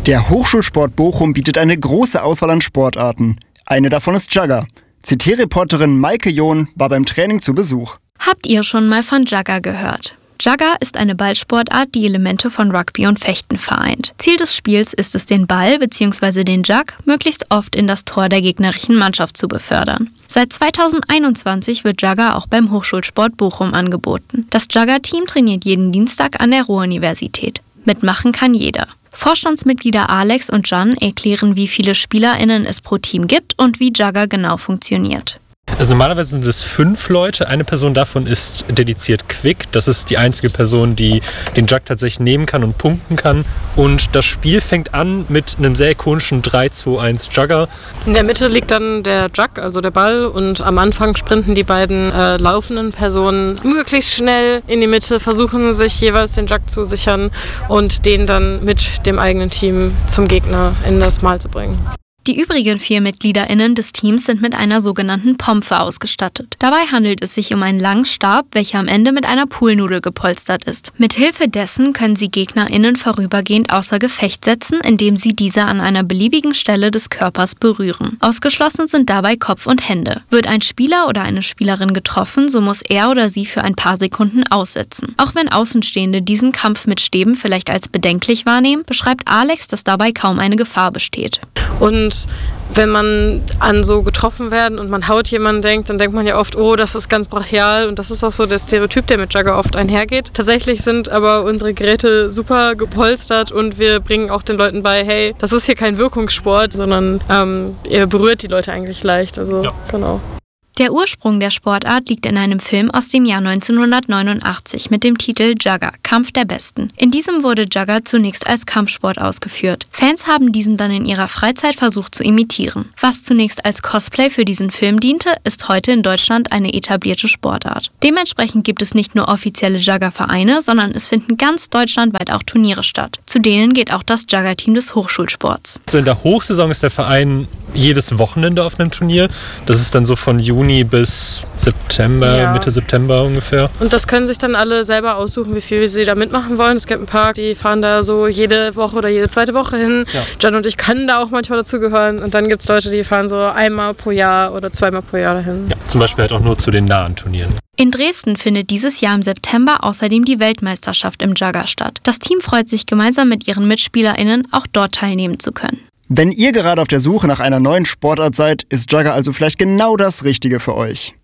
Der Hochschulsport Bochum bietet eine große Auswahl an Sportarten. Eine davon ist Jugger. CT-Reporterin Maike John war beim Training zu Besuch. Habt ihr schon mal von Jugger gehört? Jugger ist eine Ballsportart, die Elemente von Rugby und Fechten vereint. Ziel des Spiels ist es, den Ball bzw. den Jug möglichst oft in das Tor der gegnerischen Mannschaft zu befördern. Seit 2021 wird Jugger auch beim Hochschulsport Bochum angeboten. Das Jugger-Team trainiert jeden Dienstag an der Ruhr-Universität. Mitmachen kann jeder. Vorstandsmitglieder Alex und Jan erklären, wie viele SpielerInnen es pro Team gibt und wie Jugger genau funktioniert. Also normalerweise sind es 5 Leute. Eine Person davon ist dediziert Quick. Das ist die einzige Person, die den Jug tatsächlich nehmen kann und punkten kann. Und das Spiel fängt an mit einem sehr ikonischen 3-2-1 Jugger. In der Mitte liegt dann der Jug, also der Ball. Und am Anfang sprinten die beiden laufenden Personen möglichst schnell in die Mitte, versuchen sich jeweils den Jug zu sichern und den dann mit dem eigenen Team zum Gegner in das Mahl zu bringen. Die übrigen 4 MitgliederInnen des Teams sind mit einer sogenannten Pompe ausgestattet. Dabei handelt es sich um einen langen Stab, welcher am Ende mit einer Poolnudel gepolstert ist. Mithilfe dessen können sie GegnerInnen vorübergehend außer Gefecht setzen, indem sie diese an einer beliebigen Stelle des Körpers berühren. Ausgeschlossen sind dabei Kopf und Hände. Wird ein Spieler oder eine Spielerin getroffen, so muss er oder sie für ein paar Sekunden aussetzen. Auch wenn Außenstehende diesen Kampf mit Stäben vielleicht als bedenklich wahrnehmen, beschreibt Alex, dass dabei kaum eine Gefahr besteht. Und wenn man an so getroffen werden und man haut jemanden denkt, dann denkt man ja oft, oh, das ist ganz brachial, und das ist auch so der Stereotyp, der mit Jugger oft einhergeht. Tatsächlich sind aber unsere Geräte super gepolstert und wir bringen auch den Leuten bei, hey, das ist hier kein Wirkungssport, sondern ihr berührt die Leute eigentlich leicht. Also ja. Genau. Der Ursprung der Sportart liegt in einem Film aus dem Jahr 1989 mit dem Titel Jugger, Kampf der Besten. In diesem wurde Jugger zunächst als Kampfsport ausgeführt. Fans haben diesen dann in ihrer Freizeit versucht zu imitieren. Was zunächst als Cosplay für diesen Film diente, ist heute in Deutschland eine etablierte Sportart. Dementsprechend gibt es nicht nur offizielle Jugger-Vereine, sondern es finden ganz deutschlandweit auch Turniere statt. Zu denen geht auch das Jugger-Team des Hochschulsports. Also in der Hochsaison ist der Verein jedes Wochenende auf einem Turnier. Das ist dann so von Juni bis September, ja. Mitte September ungefähr. Und das können sich dann alle selber aussuchen, wie viel sie da mitmachen wollen. Es gibt ein paar, die fahren da so jede Woche oder jede zweite Woche hin. Ja. Jan und ich können da auch manchmal dazugehören. Und dann gibt es Leute, die fahren so einmal pro Jahr oder zweimal pro Jahr dahin. Ja, zum Beispiel halt auch nur zu den nahen Turnieren. In Dresden findet dieses Jahr im September außerdem die Weltmeisterschaft im Jugger statt. Das Team freut sich, gemeinsam mit ihren MitspielerInnen auch dort teilnehmen zu können. Wenn ihr gerade auf der Suche nach einer neuen Sportart seid, ist Jugger also vielleicht genau das Richtige für euch.